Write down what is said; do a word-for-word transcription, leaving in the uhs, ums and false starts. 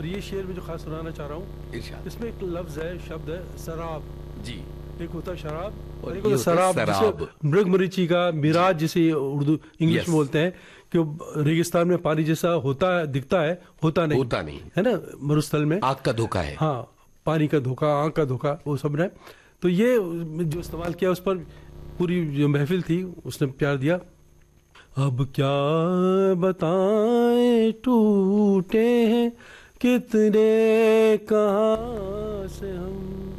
और ये शेर में जो खास सुनाना चाह रहा हूँ, इसमें एक लफ्ज है, शब्द है सराब जी। एक होता है शराब और एक होता शराब, जिसे मृग मरीची का मिराज जिसे उर्दू इंग्लिश में बोलते हैं, कि रेगिस्तान में पानी जैसा होता है, दिखता है, होता नहीं, होता नहीं है ना, मरुस्थल में आग का धोखा है, हाँ पानी का धोखा, आग का धोखा, वो सब है। तो ये जो इस्तेमाल किया उस पर पूरी जो महफिल थी उसने प्यार दिया। अब क्या बताएं टूटे हैं कितने कहाँ से हम,